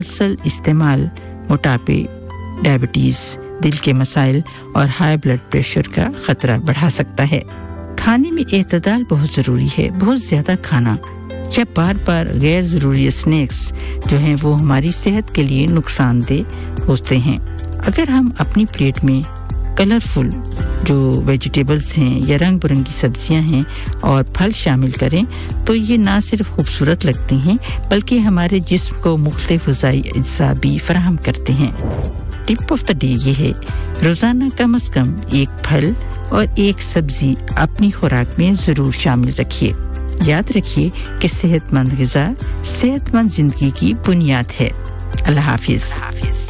मुसलसल इस्तेमाल मोटापे, डायबिटीज, दिल के मसाइल और हाई ब्लड प्रेशर का खतरा बढ़ा सकता है। खाने में एतदाल बहुत ज़रूरी है। बहुत ज़्यादा खाना या बार-बार गैर ज़रूरी स्नैक्स जो हैं वो हमारी सेहत के लिए नुकसानदेह होते हैं। अगर हम अपनी प्लेट में कलरफुल जो वेजिटेबल्स हैं या रंग-बिरंगी सब्जियां हैं और फल शामिल करें तो ये ना सिर्फ खूबसूरत लगते हैं बल्कि हमारे जिस्म को मुख्तलिफ ग़िज़ाई अज्जा भी फराहम करते हैं। टिप ऑफ द डे ये है, रोज़ाना कम से कम एक फल और एक सब्जी अपनी खुराक में ज़रूर शामिल रखिए। याद रखिए कि सेहतमंद ग़िज़ा सेहतमंद ज़िंदगी की बुनियाद है। अल्लाह हाफ़िज़।